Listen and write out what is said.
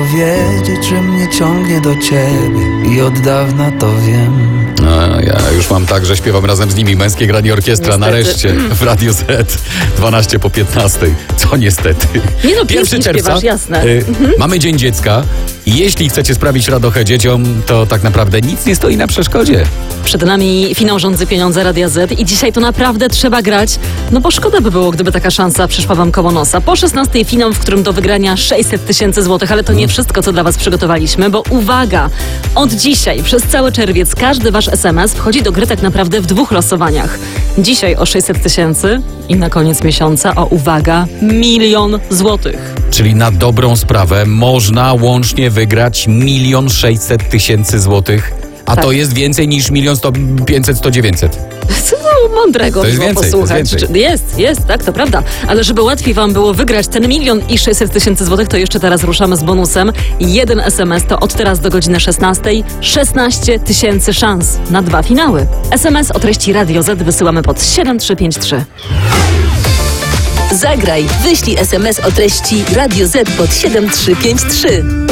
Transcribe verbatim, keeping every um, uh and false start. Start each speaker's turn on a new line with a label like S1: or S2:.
S1: powiedzieć, że mnie ciągnie do ciebie i od dawna to wiem.
S2: A ja już mam tak, że śpiewam razem z nimi. Męskie Granie Orkiestra
S3: Niestety.
S2: nareszcie w Radio Z dwanaście po piętnastej. Co niestety.
S3: Nie no,
S2: pierwszy
S3: pięknie
S2: czerwca
S3: śpiewasz, jasne.
S2: y, mamy Dzień Dziecka. Jeśli chcecie sprawić radochę dzieciom, to tak naprawdę nic nie stoi na przeszkodzie.
S3: Przed nami finał Rządzy Pieniądze Radia Z i dzisiaj to naprawdę trzeba grać, no bo szkoda by było, gdyby taka szansa przyszła wam koło nosa. Po szesnastej finał, w którym do wygrania sześćset tysięcy złotych, ale to nie wszystko, co dla was przygotowaliśmy, bo uwaga, od dzisiaj przez cały czerwiec każdy wasz es em es wchodzi do gry tak naprawdę w dwóch losowaniach. Dzisiaj o sześćset tysięcy i na koniec miesiąca o, uwaga, milion złotych.
S2: Czyli na dobrą sprawę można łącznie wygrać milion sześćset tysięcy złotych. A
S3: Tak.
S2: to jest więcej niż milion sto, pięćset, sto, dziewięćset.
S3: Co no, mądrego
S2: To jest
S3: było
S2: więcej, to jest
S3: posłuchać.
S2: więcej.
S3: Jest, jest, tak, to prawda. Ale żeby łatwiej wam było wygrać ten milion i sześćset tysięcy złotych, to jeszcze teraz ruszamy z bonusem. Jeden es em es to od teraz do godziny szesnastej szesnaście tysięcy szans na dwa finały. es em es o treści Radio Z wysyłamy pod siedem trzy pięć trzy.
S4: Zagraj, wyślij es em es o treści Radio Z pod siedem trzy pięć trzy.